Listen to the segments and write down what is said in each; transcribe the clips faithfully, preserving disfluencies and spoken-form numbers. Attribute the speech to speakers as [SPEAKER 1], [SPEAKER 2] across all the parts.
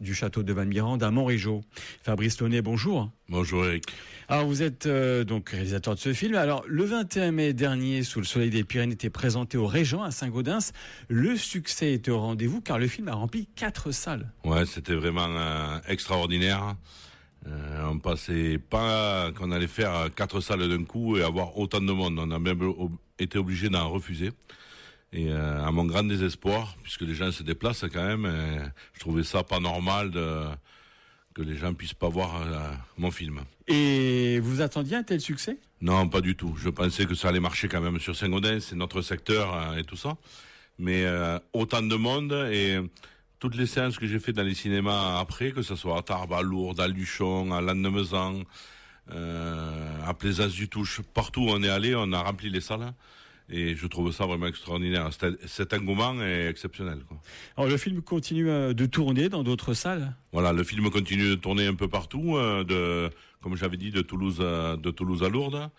[SPEAKER 1] du château de Valmirande à Montrégeau. Fabrice Launay, bonjour.
[SPEAKER 2] Bonjour Eric.
[SPEAKER 1] Alors vous êtes euh, donc réalisateur de ce film. Alors le vingt et un mai dernier, Sous le soleil des Pyrénées était présenté au Régent à Saint-Gaudens. Le succès était au rendez-vous car le film a rempli quatre salles.
[SPEAKER 2] Ouais, c'était vraiment euh, extraordinaire. Euh, on pensait pas qu'on allait faire quatre salles d'un coup et avoir autant de monde. On a même ob- été obligé d'en refuser. Et euh, à mon grand désespoir, puisque les gens se déplacent quand même, euh, je trouvais ça pas normal de, que les gens puissent pas voir euh, mon film.
[SPEAKER 1] Et vous attendiez un tel succès ?
[SPEAKER 2] Non, pas du tout. Je pensais que ça allait marcher quand même sur Saint-Gaudens, c'est notre secteur euh, et tout ça. Mais euh, autant de monde et toutes les séances que j'ai fait dans les cinémas après, que ce soit à Tarbes, à Lourdes, à Luchon, à Lannemezan, euh, à Plaisance du Touche, partout où on est allé, on a rempli les salles. Et je trouve ça vraiment extraordinaire. Cet engouement est exceptionnel, quoi.
[SPEAKER 1] Alors le film continue de tourner dans d'autres salles ?
[SPEAKER 2] Voilà, le film continue de tourner un peu partout, euh, de, comme j'avais dit, de Toulouse à, de Toulouse à Lourdes.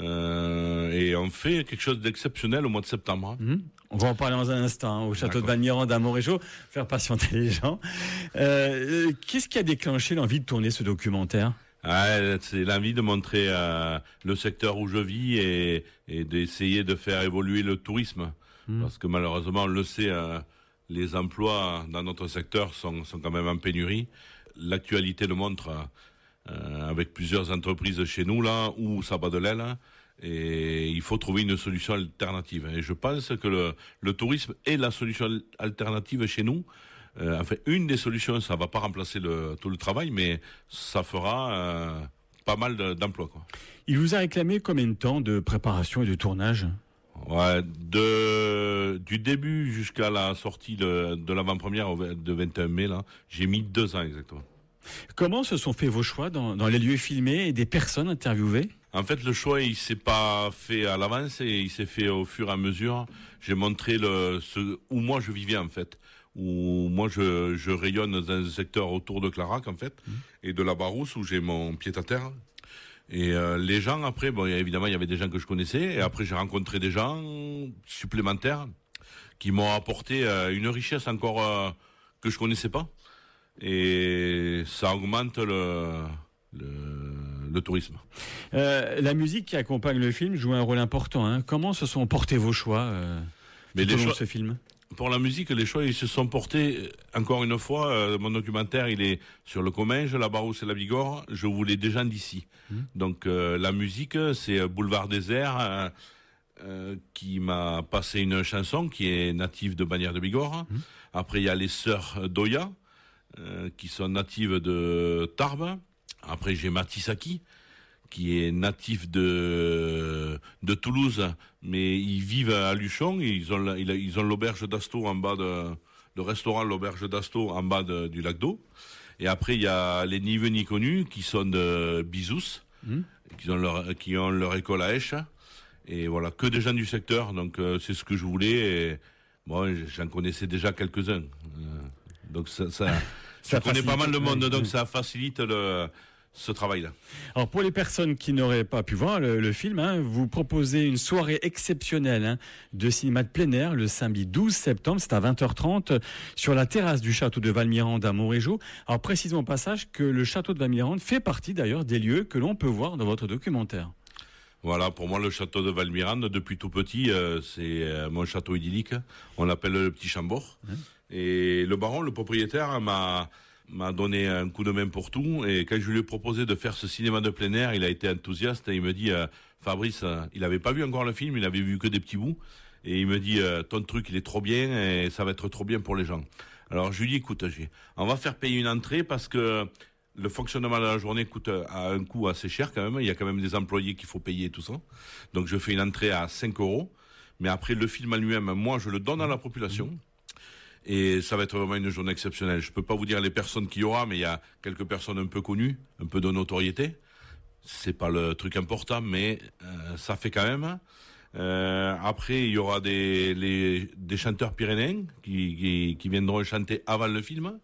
[SPEAKER 2] Euh, et on fait quelque chose d'exceptionnel au mois de septembre.
[SPEAKER 1] Mmh. On va en parler dans un instant, hein, au château
[SPEAKER 2] D'accord.
[SPEAKER 1] de Valmirande à Montrégeau, faire patienter les gens. Euh, qu'est-ce qui a déclenché l'envie de tourner ce documentaire ?
[SPEAKER 2] Ah, c'est l'envie de montrer euh, le secteur où je vis et, et d'essayer de faire évoluer le tourisme. Mmh. Parce que malheureusement, on le sait, euh, les emplois dans notre secteur sont, sont quand même en pénurie. L'actualité le montre euh, avec plusieurs entreprises chez nous, là, où ça bat de l'aile. Et il faut trouver une solution alternative. Et je pense que le, le tourisme est la solution alternative chez nous. Euh, enfin, une des solutions, ça va pas remplacer le, tout le travail, mais ça fera euh, pas mal de, d'emplois, quoi.
[SPEAKER 1] Il vous a réclamé combien de temps de préparation et de tournage ?
[SPEAKER 2] Ouais, de du début jusqu'à la sortie de, de l'avant-première de vingt et un mai, là, j'ai mis deux ans exactement.
[SPEAKER 1] Comment se sont faits vos choix dans, dans les lieux filmés et des personnes interviewées ?
[SPEAKER 2] En fait, le choix, il s'est pas fait à l'avance et il s'est fait au fur et à mesure. J'ai montré le ce où moi je vivais en fait, où moi je je rayonne dans un secteur autour de Clarac en fait mmh. et de la Barousse où j'ai mon pied-à-terre. Et euh, les gens après, bon évidemment il y avait des gens que je connaissais et après j'ai rencontré des gens supplémentaires qui m'ont apporté euh, une richesse encore euh, que je connaissais pas et ça augmente le le, le tourisme.
[SPEAKER 1] Euh, la musique qui accompagne le film joue un rôle important. Hein. Comment se sont portés vos choix euh,
[SPEAKER 2] Mais
[SPEAKER 1] tout
[SPEAKER 2] les
[SPEAKER 1] au long
[SPEAKER 2] choix,
[SPEAKER 1] de ce film ?
[SPEAKER 2] Pour la musique, les choix ils se sont portés. Encore une fois, euh, mon documentaire il est sur le Comminges, la Barousse et la Bigorre. Je voulais des gens d'ici. Mmh. Donc euh, la musique, c'est Boulevard Désert euh, euh, qui m'a passé une chanson qui est native de Bagnères de Bigorre. Mmh. Après il y a les Sœurs Doya euh, qui sont natives de Tarbes. Après j'ai Matisaki qui est natif de de Toulouse, mais ils vivent à Luchon. Ils ont ils ont l'auberge d'Asto en bas de le restaurant l'auberge d'Asto en bas de, du lac d'eau. Et après il y a les ni vus ni connus qui sont de Bizous, mmh. qui ont leur qui ont leur école à Esch. Et voilà, que des gens du secteur. Donc euh, c'est ce que je voulais. Et moi j'en connaissais déjà quelques-uns. Euh, donc ça ça, ça je connais pas mal de monde. Donc ça facilite le ce travail-là.
[SPEAKER 1] Alors pour les personnes qui n'auraient pas pu voir le, le film, hein, vous proposez une soirée exceptionnelle hein, de cinéma de plein air le samedi douze septembre, c'est à vingt heures trente sur la terrasse du château de Valmirande à Montrégeau. Alors précisons au passage que le château de Valmirande fait partie d'ailleurs des lieux que l'on peut voir dans votre documentaire.
[SPEAKER 2] Voilà, pour moi le château de Valmirande, depuis tout petit, euh, c'est euh, mon château idyllique. On l'appelle le Petit Chambord. Mmh. Et le baron, le propriétaire, m'a m'a donné un coup de main pour tout, et quand je lui ai proposé de faire ce cinéma de plein air, il a été enthousiaste et il me dit euh, Fabrice, euh, il avait pas vu encore le film, il avait vu que des petits bouts, et il me dit euh, ton truc il est trop bien et ça va être trop bien pour les gens. Alors je lui dis écoute, j'ai, on va faire payer une entrée parce que le fonctionnement de la journée coûte à un coût assez cher quand même, il y a quand même des employés qu'il faut payer et tout ça, donc je fais une entrée à cinq euros, mais après le film en lui-même, moi je le donne à la population. Mmh. Et ça va être vraiment une journée exceptionnelle. Je peux pas vous dire les personnes qu'il y aura, mais il y a quelques personnes un peu connues, un peu de notoriété. C'est pas le truc important, mais euh, ça fait quand même. Euh, après, il y aura des les, des chanteurs pyrénéens qui, qui qui viendront chanter avant le film.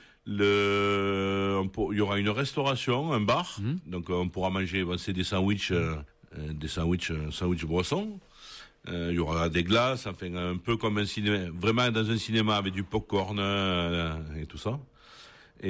[SPEAKER 2] Le, on pour, il y aura une restauration, un bar, mmh. donc on pourra manger. Bon, c'est des sandwichs, euh, des sandwichs, sandwich boisson. Euh, il y aura des glaces, enfin un peu comme un cinéma, vraiment dans un cinéma avec du popcorn euh, et tout ça.